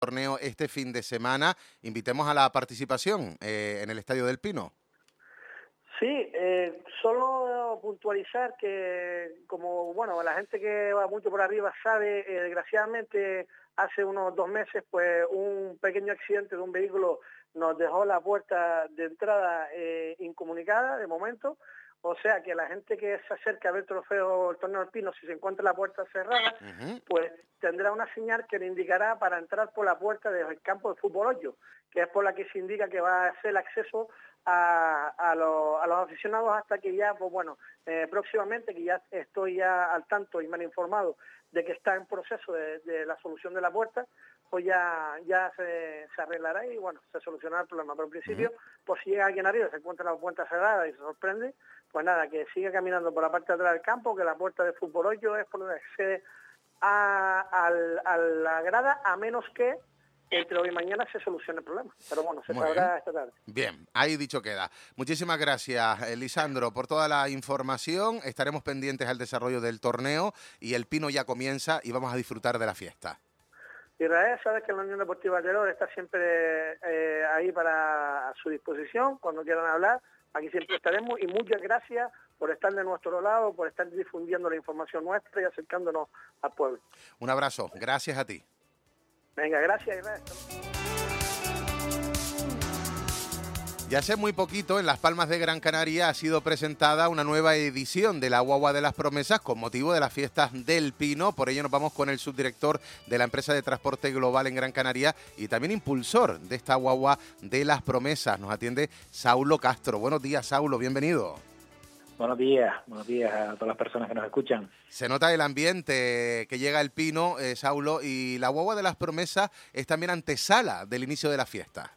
torneo este fin de semana. Invitemos a la participación en el Estadio del Pino. Sí, solo puntualizar que, como bueno, la gente que va mucho por arriba sabe, desgraciadamente hace unos 2 meses, pues un pequeño accidente de un vehículo nos dejó la puerta de entrada incomunicada de momento. O sea que la gente que se acerca a ver el torneo del Pino, si se encuentra la puerta cerrada, pues tendrá una señal que le indicará para entrar por la puerta del campo de fútbol 8, que es por la que se indica que va a ser el acceso a los aficionados hasta que ya, pues bueno, próximamente, que ya estoy ya al tanto y me han informado de que está en proceso de la solución de la puerta, pues ya se arreglará y bueno, se solucionará el problema. Pero en principio, pues si llega alguien arriba, se encuentra la puerta cerrada y se sorprende, pues nada, que siga caminando por la parte de atrás del campo, que la puerta de fútbol 8 es por donde accede a la grada, a menos que entre hoy y mañana se solucione el problema. Pero bueno, se sabrá esta tarde. Bien, ahí dicho queda. Muchísimas gracias, Lisandro, por toda la información. Estaremos pendientes al desarrollo del torneo y el Pino ya comienza y vamos a disfrutar de la fiesta. Israel, sabes que la Unión Deportiva Terror está siempre ahí a su disposición, cuando quieran hablar, aquí siempre estaremos y muchas gracias por estar de nuestro lado, por estar difundiendo la información nuestra y acercándonos al pueblo. Un abrazo, gracias a ti. Venga, gracias Israel. Ya hace muy poquito, en Las Palmas de Gran Canaria, ha sido presentada una nueva edición de la Guagua de las Promesas con motivo de las fiestas del Pino. Por ello nos vamos con el subdirector de la empresa de transporte global en Gran Canaria y también impulsor de esta Guagua de las Promesas. Nos atiende Saulo Castro. Buenos días, Saulo, bienvenido. Buenos días a todas las personas que nos escuchan. Se nota el ambiente que llega el Pino, Saulo, y la Guagua de las Promesas es también antesala del inicio de la fiesta.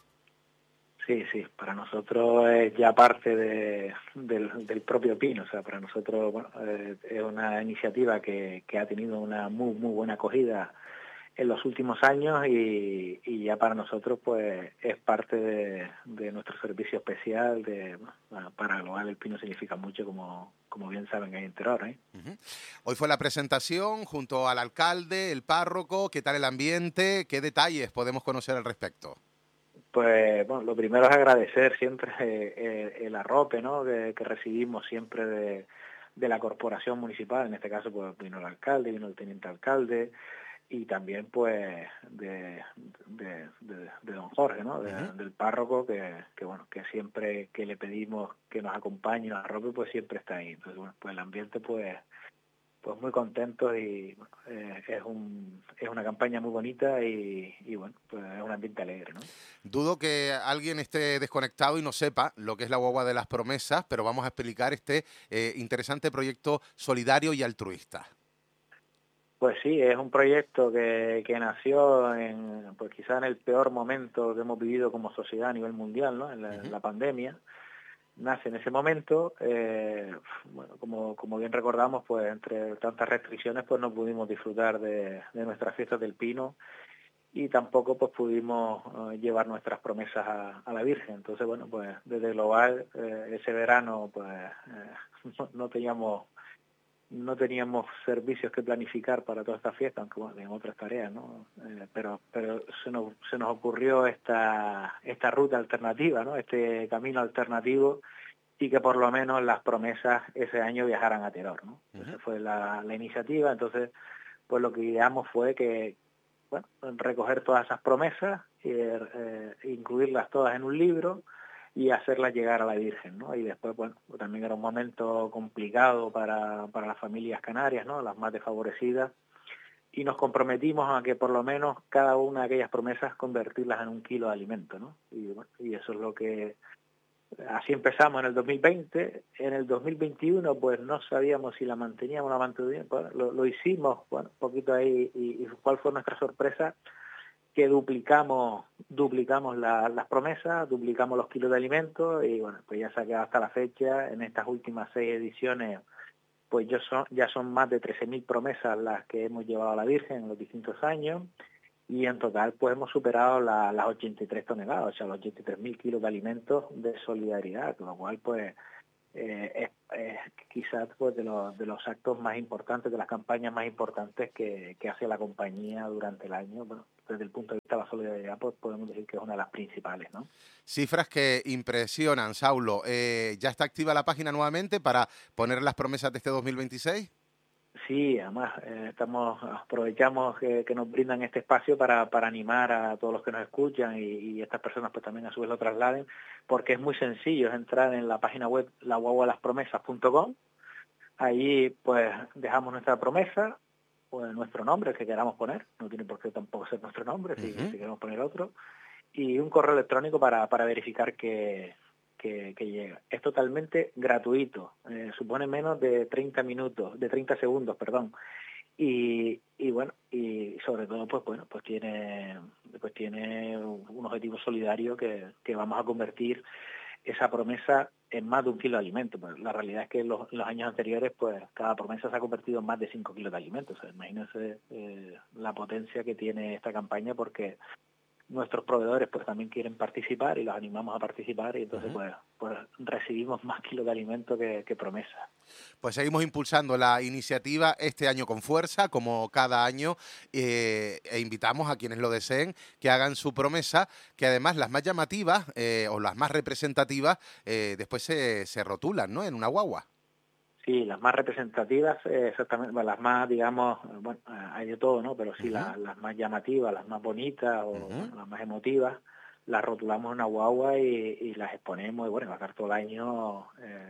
Sí, para nosotros es ya parte del propio Pino, o sea, para nosotros bueno, es una iniciativa que ha tenido una muy buena acogida en los últimos años y ya para nosotros pues es parte de nuestro servicio especial para Global el Pino significa mucho, como bien saben ahí en Terror, ¿eh? Hoy fue la presentación junto al alcalde, el párroco. ¿Qué tal el ambiente? ¿Qué detalles podemos conocer al respecto? Pues bueno, lo primero es agradecer siempre el arrope, ¿no?, que recibimos siempre de la corporación municipal. En este caso pues vino el alcalde, vino el teniente alcalde y también pues de don Jorge, ¿no?, del párroco que bueno, que siempre que le pedimos que nos acompañe y nos arrope pues siempre está ahí. Entonces bueno, pues el ambiente pues muy contentos y es una campaña muy bonita y bueno, pues es un ambiente alegre, ¿no? Dudo que alguien esté desconectado y no sepa lo que es la Guagua de las Promesas, pero vamos a explicar este interesante proyecto solidario y altruista. Pues sí, es un proyecto que nació pues quizá en el peor momento que hemos vivido como sociedad a nivel mundial, ¿no?, en la pandemia. Nace en ese momento, bueno, como bien recordamos, pues entre tantas restricciones pues no pudimos disfrutar de nuestras fiestas del Pino y tampoco pues pudimos llevar nuestras promesas a la Virgen. Entonces bueno, pues desde Global ese verano pues no teníamos servicios que planificar para toda esta fiesta, aunque bueno, en otras tareas, ¿no? Pero se nos ocurrió esta ruta alternativa, ¿no?, este camino alternativo, y que por lo menos las promesas ese año viajaran a Terror, ¿no? Esa fue la iniciativa. Entonces, pues lo que ideamos fue que, bueno, recoger todas esas promesas, incluirlas todas en un libro y hacerlas llegar a la Virgen, ¿no? Y después, bueno, también era un momento complicado para las familias canarias, ¿no?, las más desfavorecidas, y nos comprometimos a que por lo menos cada una de aquellas promesas convertirlas en 1 kilo de alimento, ¿no? Y bueno, y eso es lo que así empezamos en el 2020. En el 2021 pues no sabíamos si la manteníamos o la manteníamos. Bueno, lo hicimos, bueno, un poquito ahí, y cuál fue nuestra sorpresa, que duplicamos las promesas, duplicamos los kilos de alimentos, y bueno, pues ya se ha quedado hasta la fecha. En estas últimas 6 ediciones pues ya son más de 13.000 promesas las que hemos llevado a la Virgen en los distintos años, y en total pues hemos superado las 83 toneladas, o sea, los 83.000 kilos de alimentos de solidaridad, con lo cual pues es quizás pues de los actos más importantes, de las campañas más importantes que hace la compañía durante el año. Bueno, desde el punto de vista de la solidaridad, pues podemos decir que es una de las principales, ¿no? Cifras que impresionan, Saulo. ¿Ya está activa la página nuevamente para poner las promesas de este 2026? Sí, además aprovechamos que nos brindan este espacio para animar a todos los que nos escuchan y estas personas pues también a su vez lo trasladen, porque es muy sencillo, es entrar en la página web laguagualaspromesas.com. Ahí pues dejamos nuestra promesa o nuestro nombre, el que queramos poner, no tiene por qué tampoco ser nuestro nombre, si queremos poner otro, y un correo electrónico para verificar que llega. Es totalmente gratuito, supone menos de 30 segundos, perdón. Y bueno, y sobre todo pues tiene un objetivo solidario que vamos a convertir esa promesa en más de 1 kilo de alimento. Pues la realidad es que en los años anteriores pues cada promesa se ha convertido en más de 5 kilos de alimentos. O sea, imagínense la potencia que tiene esta campaña, porque nuestros proveedores pues también quieren participar y los animamos a participar, y entonces pues recibimos más kilos de alimento que promesa. Pues seguimos impulsando la iniciativa este año con fuerza, como cada año, e invitamos a quienes lo deseen que hagan su promesa, que además las más llamativas o las más representativas después se rotulan, ¿no?, en una guagua. Sí, las más representativas, exactamente, bueno, las más, digamos, bueno, hay de todo, ¿no? Pero sí, las más llamativas, las más bonitas o las más emotivas, las rotulamos en una guagua y las exponemos, y bueno, va a estar todo el año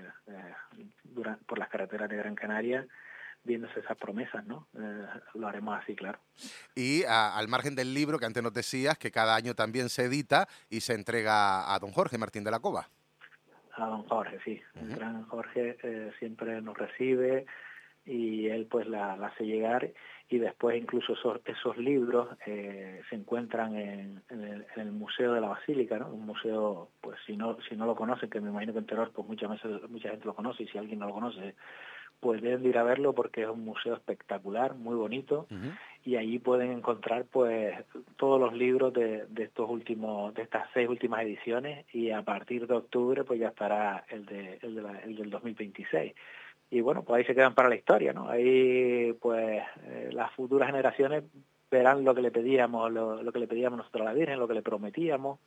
por las carreteras de Gran Canaria viéndose esas promesas, ¿no? Lo haremos así, claro. Y al margen del libro que antes nos decías, que cada año también se edita y se entrega a don Jorge Martín de la Cova. A don Jorge, sí. El gran Jorge siempre nos recibe y él pues la hace llegar, y después incluso esos libros se encuentran en el Museo de la Basílica, ¿no? Un museo, pues si no lo conocen, que me imagino que en Teror pues mucha gente lo conoce, y si alguien no lo conoce pues deben de ir a verlo, porque es un museo espectacular, muy bonito, y allí pueden encontrar pues todos los libros de estas 6 últimas ediciones, y a partir de octubre pues ya estará el del 2026. Y bueno, pues ahí se quedan para la historia, ¿no? Ahí pues las futuras generaciones verán lo que le pedíamos, lo que le pedíamos nosotros a la Virgen, lo que le prometíamos.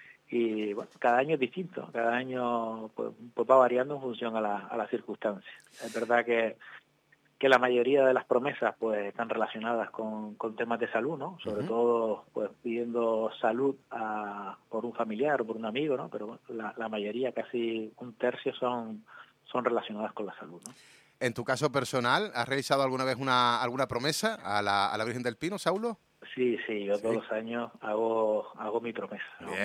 Y bueno, cada año es distinto, cada año pues va variando en función a las circunstancias. Es verdad que la mayoría de las promesas pues están relacionadas con temas de salud, ¿no? Sobre todo pues pidiendo salud por un familiar o por un amigo, ¿no? Pero bueno, la mayoría, casi 1/3, son relacionadas con la salud, ¿no? En tu caso personal, ¿has realizado alguna vez alguna promesa a la Virgen del Pino, Saulo? Sí, yo todos los años hago mi promesa.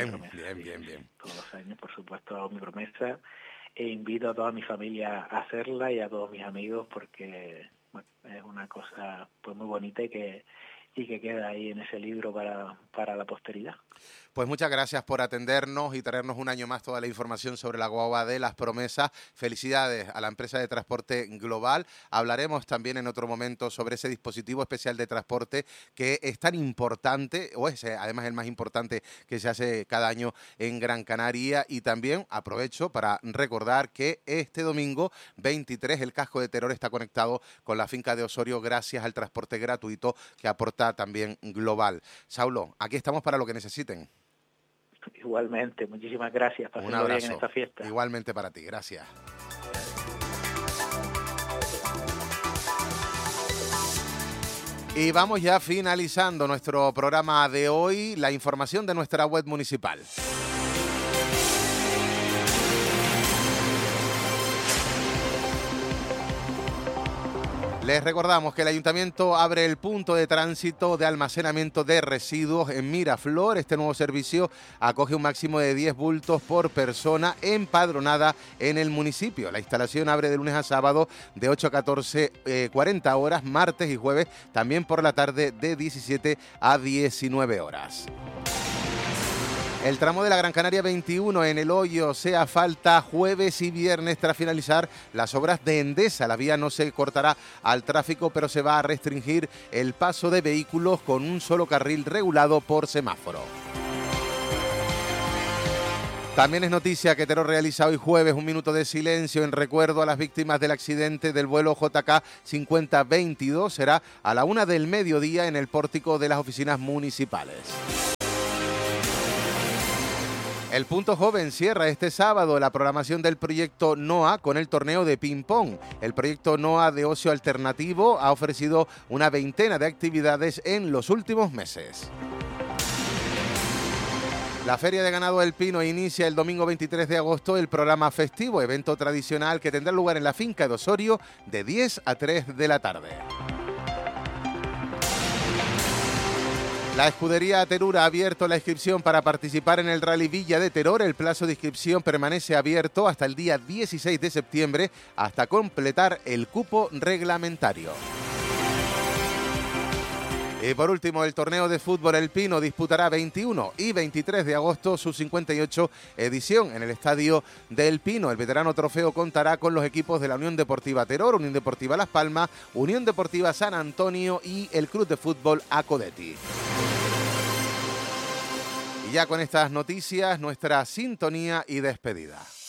Bien. Todos los años, por supuesto, hago mi promesa, e invito a toda mi familia a hacerla y a todos mis amigos, porque bueno, es una cosa pues muy bonita y que queda ahí en ese libro para la posteridad. Pues muchas gracias por atendernos y traernos un año más toda la información sobre la guagua de las promesas. Felicidades a la empresa de transporte global. Hablaremos también en otro momento sobre ese dispositivo especial de transporte que es tan importante, o es además el más importante que se hace cada año en Gran Canaria. Y también aprovecho para recordar que este domingo 23 el casco de Teror está conectado con la finca de Osorio gracias al transporte gratuito que aporta también Global. Saulo, aquí estamos para lo que necesiten. Igualmente, muchísimas gracias. Pasen bien en esta fiesta. Igualmente para ti, gracias. Y vamos ya finalizando nuestro programa de hoy, la información de nuestra web municipal. Les recordamos que el Ayuntamiento abre el punto de tránsito de almacenamiento de residuos en Miraflor. Este nuevo servicio acoge un máximo de 10 bultos por persona empadronada en el municipio. La instalación abre de lunes a sábado de 8 a 14, 40 horas, martes y jueves también por la tarde de 17 a 19 horas. El tramo de la Gran Canaria 21 en El Hoyo se asfalta jueves y viernes tras finalizar las obras de Endesa. La vía no se cortará al tráfico, pero se va a restringir el paso de vehículos con un solo carril regulado por semáforo. También es noticia que Teror realiza hoy jueves un minuto de silencio en recuerdo a las víctimas del accidente del vuelo JK 5022. Será a la 1 del mediodía en el pórtico de las oficinas municipales. El Punto Joven cierra este sábado la programación del proyecto NOA con el torneo de ping-pong. El proyecto NOA de ocio alternativo ha ofrecido una veintena de actividades en los últimos meses. La Feria de Ganado del Pino inicia el domingo 23 de agosto el programa festivo, evento tradicional que tendrá lugar en la finca de Osorio de 10 a 3 de la tarde. La escudería Terur ha abierto la inscripción para participar en el Rally Villa de Teror. El plazo de inscripción permanece abierto hasta el día 16 de septiembre, hasta completar el cupo reglamentario. Y por último, el torneo de fútbol El Pino disputará 21 y 23 de agosto su 58 edición en el Estadio del Pino. El veterano trofeo contará con los equipos de la Unión Deportiva Teror, Unión Deportiva Las Palmas, Unión Deportiva San Antonio y el Club de Fútbol Acodeti. Y ya con estas noticias, nuestra sintonía y despedida.